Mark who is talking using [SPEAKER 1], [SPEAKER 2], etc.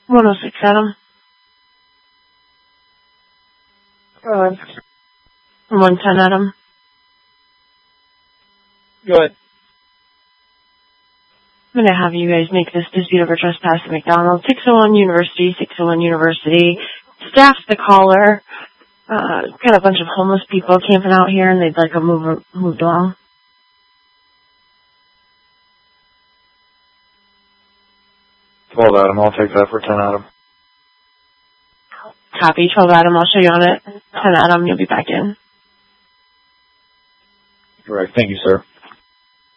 [SPEAKER 1] 106 Adam.
[SPEAKER 2] Go ahead.
[SPEAKER 1] 110 Adam.
[SPEAKER 2] Go ahead.
[SPEAKER 1] I'm going to have you guys make this dispute over trespass at McDonald's. 601 University, 601 University. Staff's the caller. Got a bunch of homeless people camping out here, and they'd like them moved along.
[SPEAKER 3] Adam, I'll take that for 10 Adam.
[SPEAKER 1] Copy, 12 Adam, I'll show you on it. 10 Adam, you'll be back in.
[SPEAKER 3] Correct. Thank you, sir.